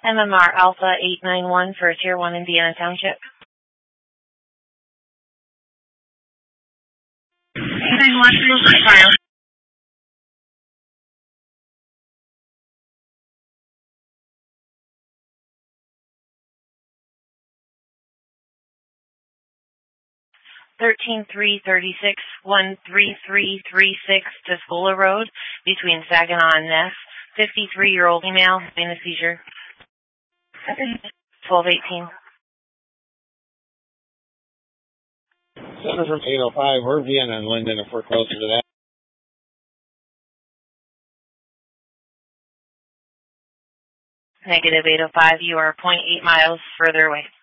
MMR Alpha 891 for Tier 1 Indiana Township. 891 file. Thirteen three 13336 Tuscola Road between Saginaw and Ness. 53-year-old female having a seizure. 1218. Center from 805. We're Vienna and Linden if we're closer to that. Negative 805. You are 0.8 miles further away.